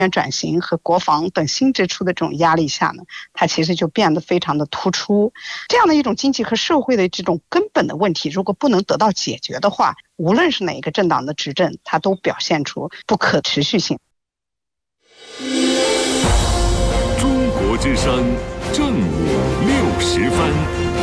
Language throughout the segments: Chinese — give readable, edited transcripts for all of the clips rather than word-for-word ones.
转型和国防等新支出的这种压力下呢，它其实就变得非常的突出。这样的一种经济和社会的这种根本的问题，如果不能得到解决的话，无论是哪一个政党的执政，它都表现出不可持续性。 中国之声正午60分。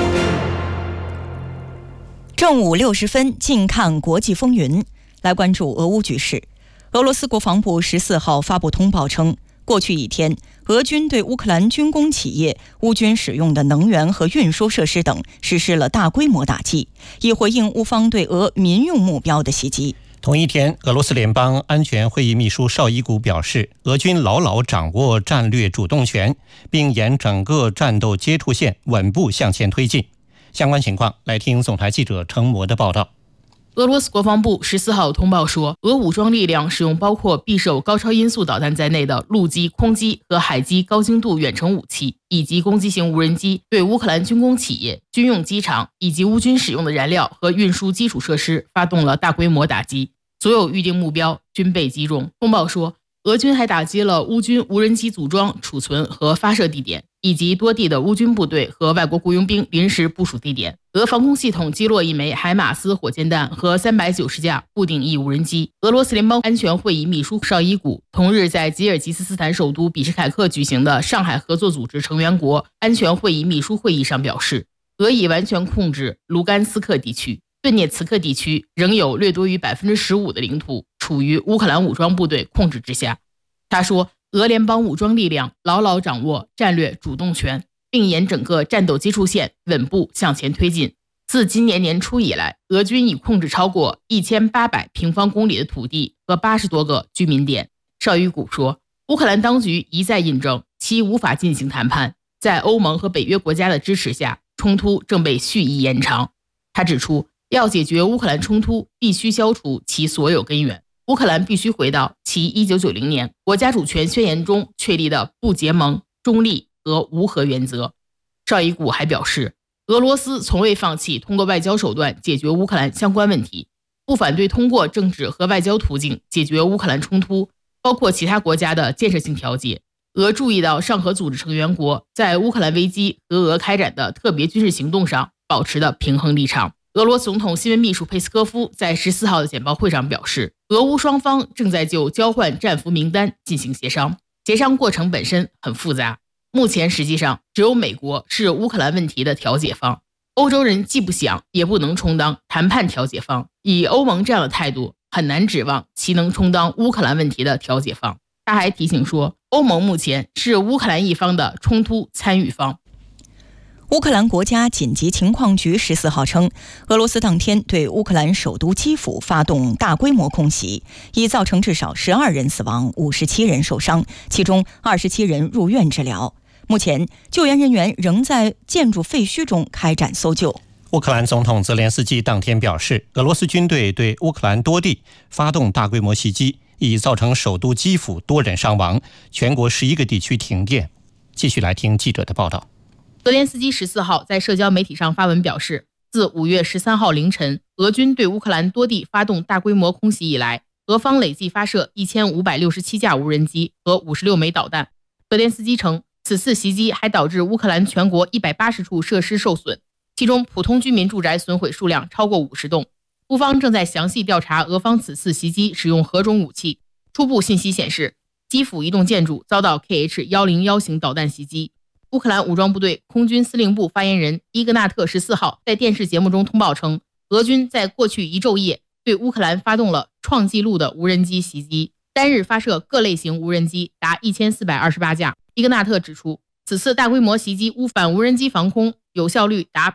正午60分，近看国际风云，来关注俄乌局势。俄罗斯国防部14号发布通报称，过去一天，俄军对乌克兰军工企业、乌军使用的能源和运输设施等实施了大规模打击，以回应乌方对俄民用目标的袭击。 同一天，俄罗斯联邦安全会议秘书绍伊古表示，俄军牢牢掌握战略主动权，并沿整个战斗接触线稳步向前推进。相关情况，来听总台记者程模的报道。 俄罗斯国防部14号通报说，俄武装力量使用包括匕首高超音速导弹在内的陆基、空基和海基高精度远程武器，以及攻击型无人机，对乌克兰军工企业、军用机场以及乌军使用的燃料和运输基础设施发动了大规模打击，所有预定目标均被击中。通报说，俄军还打击了乌军无人机组装、储存和发射地点，以及多地的乌军部队和外国雇佣兵临时部署地点。俄防空系统击落一枚海马斯火箭弹和390架固定翼无人机。俄罗斯联邦安全会议秘书绍伊古同日在吉尔吉斯斯坦首都比什凯克举行的上海合作组织成员国安全会议秘书会议上表示，俄已完全控制卢甘斯克地区，顿涅茨克地区仍有略多于15%的领土处于乌克兰武装部队控制之下。他说，俄联邦武装力量牢牢掌握战略主动权，并沿整个战斗接触线稳步向前推进。自今年年初以来，俄军已控制超过1800平方公里的土地和80多个居民点。绍伊古说，乌克兰当局一再印证其无法进行谈判，在欧盟和北约国家的支持下，冲突正被蓄意延长。他指出，要解决乌克兰冲突，必须消除其所有根源。乌克兰必须回到其1990年国家主权宣言中确立的不结盟、中立和无核原则。绍伊古还表示，俄罗斯从未放弃通过外交手段解决乌克兰相关问题，不反对通过政治和外交途径解决乌克兰冲突，包括其他国家的建设性调解。俄注意到上合组织成员国在乌克兰危机和俄开展的特别军事行动上保持的平衡立场。俄罗斯总统新闻秘书佩斯科夫在14号的简报会上表示，俄乌双方正在就交换战俘名单进行协商，协商过程本身很复杂。目前实际上只有美国是乌克兰问题的调解方，欧洲人既不想也不能充当谈判调解方，以欧盟这样的态度，很难指望其能充当乌克兰问题的调解方。他还提醒说，欧盟目前是乌克兰一方的冲突参与方。 乌克兰国家紧急情况局14号称，俄罗斯当天对乌克兰首都基辅发动大规模空袭，已造成至少12人死亡、57人受伤，其中27人入院治疗。目前，救援人员仍在建筑废墟中开展搜救。 乌克兰总统泽连斯基当天表示，俄罗斯军队对乌克兰多地发动大规模袭击，已造成首都基辅多人伤亡，全国11个地区停电。继续来听记者的报道。 泽连斯基14号在社交媒体上发文表示，自5月13号凌晨俄军对乌克兰多地发动大规模空袭以来，俄方累计发射1567架无人机和56枚导弹。泽连斯基称，此次袭击还导致乌克兰全国180处设施受损，其中普通居民住宅损毁数量超过50栋。乌方正在详细调查俄方此次袭击使用何种武器。初步信息显示，基辅一栋建筑遭到 KH-101型导弹袭击。乌克兰武装部队空军司令部发言人伊格纳特14号在电视节目中通报称，俄军在过去一昼夜对乌克兰发动了创纪录的无人机袭击，单日发射各类型无人机达1428架。伊格纳特指出，此次大规模袭击反无人机防空有效率达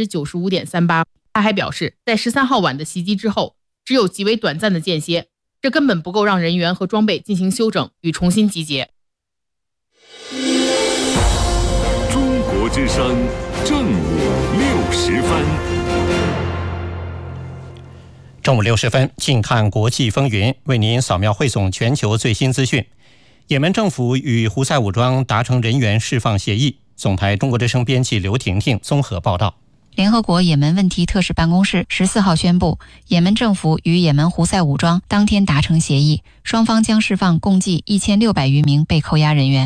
95.38%。 他还表示，在13号晚的袭击之后，只有极为短暂的间歇，这根本不够让人员和装备进行休整与重新集结。 中国之声正午60分。 正午60分，近看国际风云，为您扫描汇总全球最新资讯。也门政府与胡塞武装达成人员释放协议。总台中国之声编辑刘婷婷综合报道。 联合国也门问题特使办公室14号宣布，也门政府与也门胡塞武装当天达成协议，双方将释放共计1600余名被扣押人员。